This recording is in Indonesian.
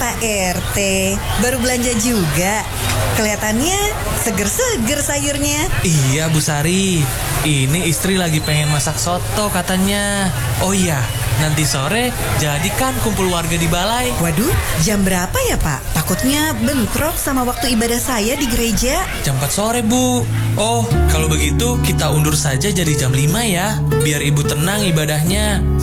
Pak RT, baru belanja juga. Kelihatannya seger-seger sayurnya. Iya Bu Sari, ini istri lagi pengen masak soto katanya. Oh iya, nanti sore jadikan kumpul warga di balai. Waduh, jam berapa ya Pak? Takutnya bentrok sama waktu ibadah saya di gereja. Jam 4 sore Bu. Oh, kalau begitu kita undur saja jadi jam 5 ya, biar ibu tenang ibadahnya.